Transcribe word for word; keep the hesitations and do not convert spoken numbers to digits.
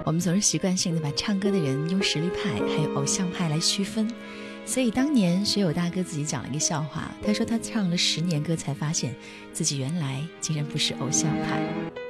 我们总是习惯性的把唱歌的人用实力派还有偶像派来区分，所以当年学友大哥自己讲了一个笑话，他说他唱了十年歌才发现自己原来竟然不是偶像派。